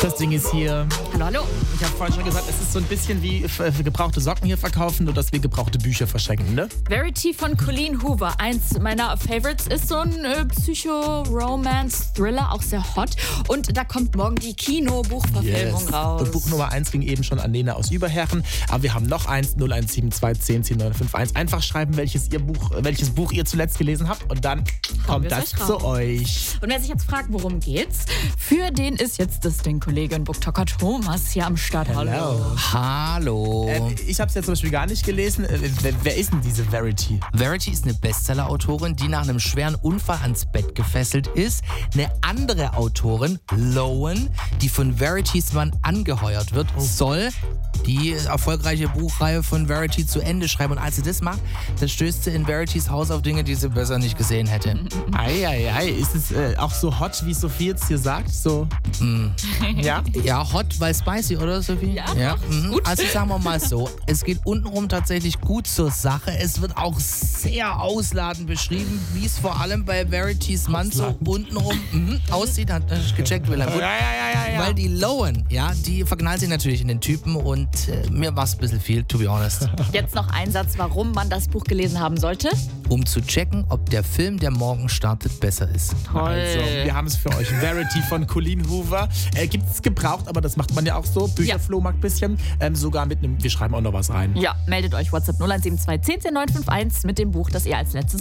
Das Ding ist hier. Hallo, hallo. Ich habe vorhin schon gesagt, es ist so ein bisschen wie gebrauchte Socken hier verkaufen, nur dass wir gebrauchte Bücher verschenken, ne? Verity von Colleen Hoover. Eins meiner Favorites ist so ein Psycho-Romance-Thriller, auch sehr hot. Und da kommt morgen die Kino-Buchverfilmung raus. Und Buch Nummer 1 ging eben schon an Lena aus Überherren. Aber wir haben noch eins, 0172 10 10 951. Einfach schreiben, welches Buch ihr zuletzt gelesen habt. Und dann kommt das zu euch. Und wer sich jetzt fragt, worum geht's, für den ist jetzt das den Kollegen Booktalker Thomas hier am Start. Hallo. Hallo. Ich habe es ja zum Beispiel gar nicht gelesen. Wer ist denn diese Verity? Verity ist eine Bestseller-Autorin, die nach einem schweren Unfall ans Bett gefesselt ist. Eine andere Autorin, Lowen, die von Veritys Mann angeheuert wird, soll die erfolgreiche Buchreihe von Verity zu Ende schreiben. Und als sie das macht, dann stößt sie in Veritys Haus auf Dinge, die sie besser nicht gesehen hätte. Ei. Ist es auch so hot, wie Sophie jetzt hier sagt? So. Ja? Ja, hot, weil spicy, oder Sophie? Ja. Gut. Also sagen wir mal so, es geht untenrum tatsächlich gut zur Sache. Es wird auch sehr ausladend beschrieben, wie es vor allem bei Veritys Mann so untenrum aussieht. Hat gecheckt, Wilhelm. Ja. Weil die Lowen, die verknallt sich natürlich in den Typen und mir war es ein bisschen viel, to be honest. Jetzt noch ein Satz, warum man das Buch gelesen haben sollte. Um zu checken, ob der Film, der morgen startet, besser ist. Toll. Also, wir haben es für euch. Verity von Colleen Hoover. Gibt es gebraucht, aber das macht man ja auch so. Bücherflohmarkt bisschen. Sogar mit einem, wir schreiben auch noch was rein. Ja, meldet euch WhatsApp 0172 10 10 951 mit dem Buch, das ihr als letztes